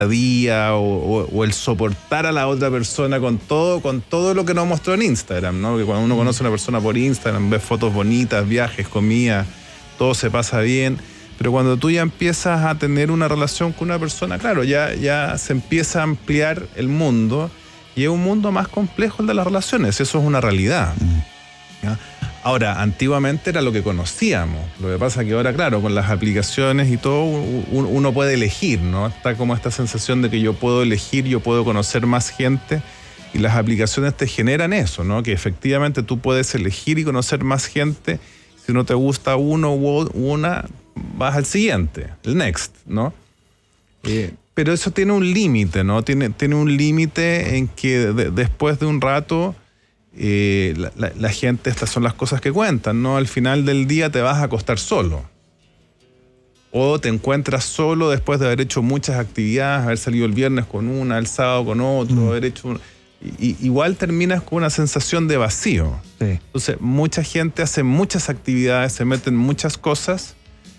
día o el soportar a la otra persona con todo lo que nos mostró en Instagram, ¿no? Que cuando uno conoce a una persona por Instagram, ves fotos bonitas, viajes, comida, todo se pasa bien. Pero cuando tú ya empiezas a tener una relación con una persona, claro, ya se empieza a ampliar el mundo y es un mundo más complejo el de las relaciones. Eso es una realidad. ¿Ya? Ahora, antiguamente era lo que conocíamos. Lo que pasa es que ahora, claro, con las aplicaciones y todo, uno puede elegir, ¿no? Está como esta sensación de que yo puedo elegir, yo puedo conocer más gente y las aplicaciones te generan eso, ¿no? Que efectivamente tú puedes elegir y conocer más gente. Si no te gusta uno u una, vas al siguiente, el next, ¿no? Pero eso tiene un límite, ¿no? Tiene un límite en que después de un rato... la gente, estas son las cosas que cuentan, ¿no? Al final del día te vas a acostar solo o te encuentras solo después de haber hecho muchas actividades, haber salido el viernes con una, el sábado con otro, haber hecho igual terminas con una sensación de vacío. Sí. Entonces mucha gente hace muchas actividades, se mete en muchas cosas,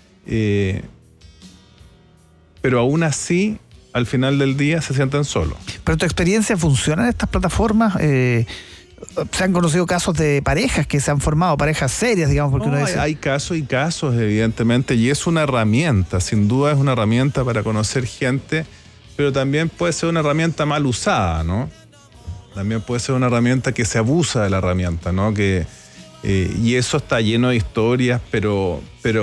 pero aún así al final del día se sienten solos. ¿Pero tu experiencia funciona en estas plataformas? Se han conocido casos de parejas que se han formado, parejas serias, digamos, porque uno dice... Hay casos y casos, evidentemente, y es una herramienta, sin duda es una herramienta para conocer gente, pero también puede ser una herramienta mal usada, ¿no? También puede ser una herramienta que se abusa de la herramienta, ¿no? Y eso está lleno de historias, pero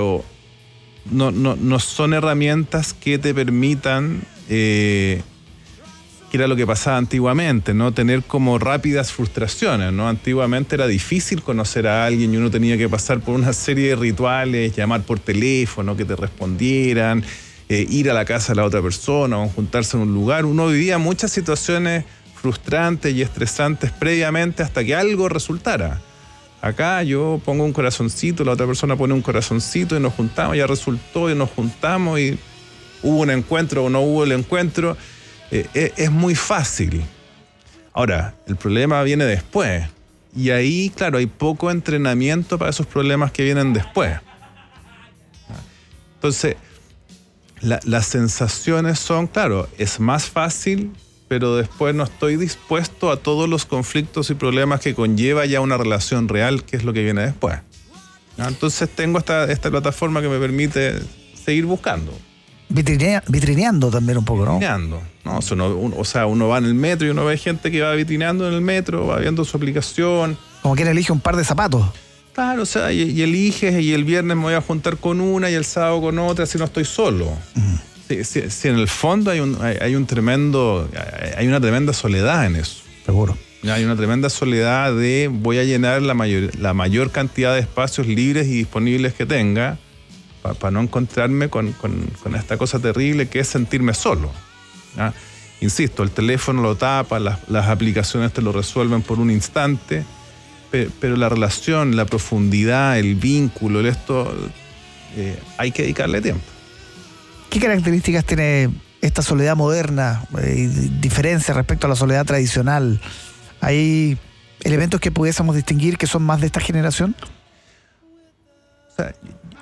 no son herramientas que te permitan... que era lo que pasaba antiguamente, ¿no? Tener como rápidas frustraciones, ¿no? Antiguamente era difícil conocer a alguien y uno tenía que pasar por una serie de rituales, llamar por teléfono, que te respondieran, ir a la casa de la otra persona o juntarse en un lugar. Uno vivía muchas situaciones frustrantes y estresantes previamente hasta que algo resultara. Acá yo pongo un corazoncito, la otra persona pone un corazoncito y nos juntamos, ya resultó y nos juntamos y hubo un encuentro o no hubo el encuentro. Es muy fácil. Ahora, el problema viene después. Y ahí, claro, hay poco entrenamiento para esos problemas que vienen después. Entonces, las sensaciones son, claro, es más fácil, pero después no estoy dispuesto a todos los conflictos y problemas que conlleva ya una relación real, que es lo que viene después. Entonces tengo esta plataforma que me permite seguir buscando. Vitrineando también un poco, ¿no? Vitrineando, ¿no? O sea, uno va en el metro y uno ve gente que va vitrineando en el metro, va viendo su aplicación. Como quien elige un par de zapatos. Claro, o sea, y eliges, y el viernes me voy a juntar con una y el sábado con otra, así no estoy solo. Sí, en el fondo hay una tremenda soledad en eso. Seguro. Hay una tremenda soledad de voy a llenar la mayor cantidad de espacios libres y disponibles que tenga, para no encontrarme con esta cosa terrible que es sentirme solo. ¿Ya? Insisto, el teléfono lo tapa, las aplicaciones te lo resuelven por un instante, pero la relación, la profundidad, el vínculo, hay que dedicarle tiempo. ¿Qué características tiene esta soledad moderna y diferencia respecto a la soledad tradicional? ¿Hay elementos que pudiésemos distinguir que son más de esta generación? O sea,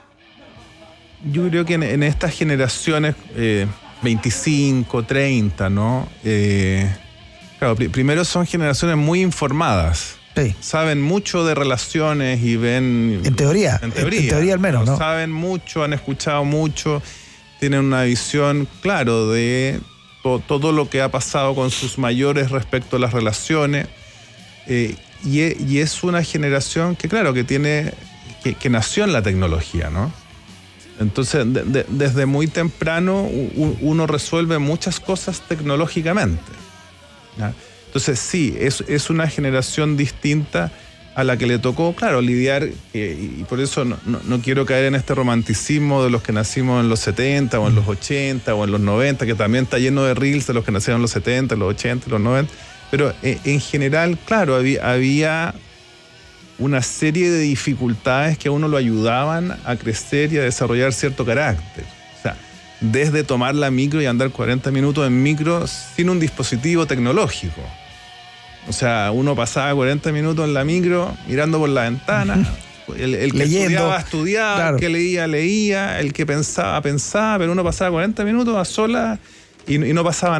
yo creo que en estas generaciones 25, 30, ¿no? Claro, primero son generaciones muy informadas. Sí. Saben mucho de relaciones y ven... En teoría al menos, ¿no? Saben mucho, han escuchado mucho, tienen una visión, claro, de todo lo que ha pasado con sus mayores respecto a las relaciones. Y es una generación que, claro, que nació en la tecnología, ¿no? Entonces, desde muy temprano uno resuelve muchas cosas tecnológicamente, ¿ya? Entonces, sí, es una generación distinta a la que le tocó, claro, lidiar, y por eso no quiero caer en este romanticismo de los que nacimos en los 70 o en los 80 o en los 90, que también está lleno de reels de los que nacieron en los 70, los 80, los 90, pero en general, claro, había una serie de dificultades que a uno lo ayudaban a crecer y a desarrollar cierto carácter. O sea, desde tomar la micro y andar 40 minutos en micro sin un dispositivo tecnológico. O sea, uno pasaba 40 minutos en la micro mirando por la ventana. El que estudiaba, claro. El que leía, el que pensaba, pero uno pasaba 40 minutos a solas y no pasaba